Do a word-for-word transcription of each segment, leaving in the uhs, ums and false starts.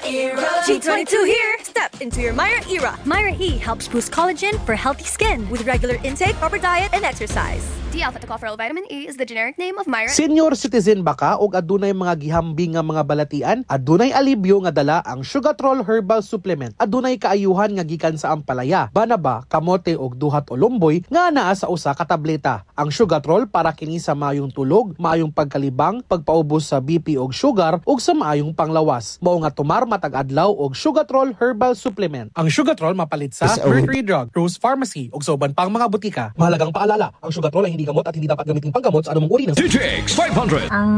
G twenty-two here! Step into your Myra era. Myra E helps boost collagen for healthy skin with regular intake, proper diet, and exercise. D-alpha-tocopherol vitamin E is the generic name of Myra. Senior citizen ba ka o adunay mga gihambing nga mga balatian? Adunay alibyo nga dala ang Sugatrol Herbal Supplement. Adunay kaayuhan nga gikan sa ampalaya, banaba, kamote og duhat o lumboy nga naa sa usa ka tableta. Ang Sugatrol para kini sa maayong tulog, maayong pagkalibang, pagpaubos sa B P og sugar ug sa maayong panglawas. Mao nga tumar matag adlaw og Sugatrol Herbal Supplement. Ang Sugatrol mapalit sa Mercury Drug, Rose Pharmacy ug sa uban pang mga butika. Mahalagang paalala, ang Sugatrol ay hindi gamot at hindi dapat gamitin panggamot sa anumang uri ng D T X five hundred. Ang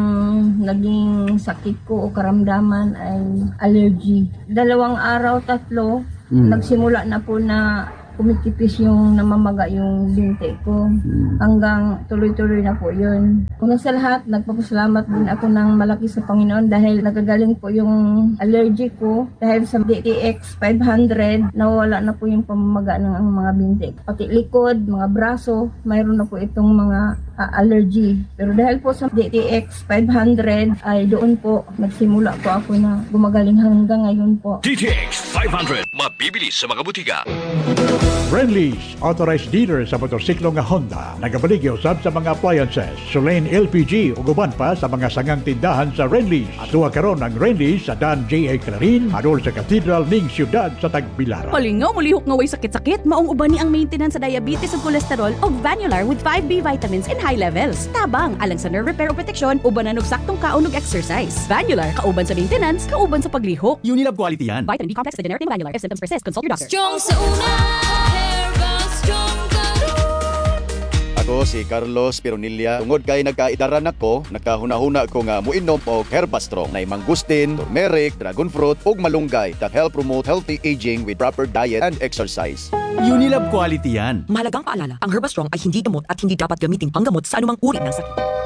naging sakit ko o karamdaman ay allergy. Dalawang araw, tatlo, mm. nagsimula na po na kumikipis yung namamaga yung binti ko. Hanggang tuloy-tuloy na po yun. Una sa lahat, nagpapasalamat din ako ng malaki sa Panginoon dahil nagagaling po yung allergy ko. Dahil sa D T X five hundred, nawala na po yung pamamaga ng mga binti. Pati likod, mga braso, mayroon na po itong mga uh, allergy. Pero dahil po sa D T X five hundred, ay doon po nagsimula po ako na gumagaling hanggang ngayon po. D T X five hundred, mabibili sa mga butika. Friendly's, authorized dealer sa motorsiklo nga Honda. Nagabaligya usab sa mga appliances, Sulain L P G ug uban pa sa mga sangang tindahan sa Friendly's. Atuwa karon ang Friendly's sa Dan J A Clarin, adol sa Cathedral ning siyudad sa Tagbilaran. Palingaw mulihok nga way sakit-sakit, maong uban ni ang maintenance sa diabetes ug cholesterol og Vanular with five B vitamins in high levels. Tabang alang sa nerve repair o protection, ubanan og saktong kaon ug exercise. Vanular kauban sa maintenance, kauban sa paglihok. Unilab quality yan. Vitamin B complex with generic name Vanular. If symptoms persist, consult your doctor. Strong sa una, Herbal Strong Karon. Ako si Carlos Pironilla. Tungod kay nagkaidaran ako, nagkahuna-huna ko nga muinom og Herbastrong na mangustin, turmeric, dragon fruit ug malunggay that help promote healthy aging with proper diet and exercise. Unilab quality yan. Mahalagang paalala, ang Herbastrong ay hindi gamot at hindi dapat gamitin panggamot sa anumang uri ng sakit.